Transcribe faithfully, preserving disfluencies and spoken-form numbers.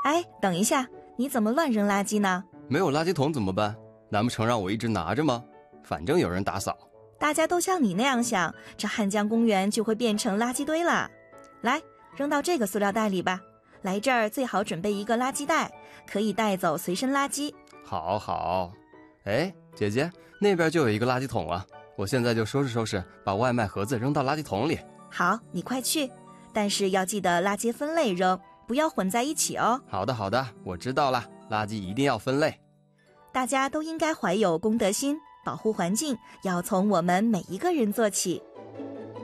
哎，等一下，你怎么乱扔垃圾呢？ 没有垃圾桶怎么办？难不成让我一直拿着吗？反正有人打扫。 大家都像你那样想，这汉江公园就会变成垃圾堆了。来，扔到这个塑料袋里吧。来这儿最好准备一个垃圾袋，可以带走随身垃圾。 好好。哎，姐姐，那边就有一个垃圾桶了，我现在就收拾收拾，把外卖盒子扔到垃圾桶里。 好，你快去，但是要记得垃圾分类扔，不要混在一起哦。 好的好的，我知道了，垃圾一定要分类。 大家都应该怀有公德心，保护环境要从我们每一个人做起。